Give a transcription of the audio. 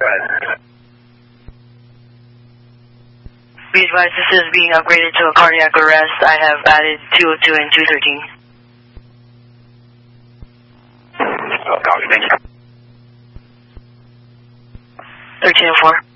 ahead. Be advised, this is being upgraded to a cardiac arrest. I have added 202 and 213. Oh, copy, thank you. 13 and 4.